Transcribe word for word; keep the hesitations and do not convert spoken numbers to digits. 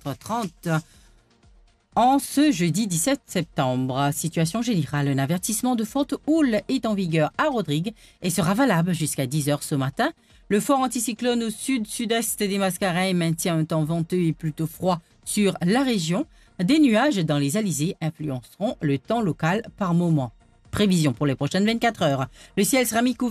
quatre heures trente. En ce jeudi dix-sept septembre, situation générale, un avertissement de forte houle est en vigueur à Rodrigue et sera valable jusqu'à dix heures ce matin. Le fort anticyclone au sud-sud-est des Mascareins maintient un temps venteux et plutôt froid sur la région. Des nuages dans les alizés influenceront le temps local par moment. Prévision pour les prochaines vingt-quatre heures. Le ciel sera mi-couvert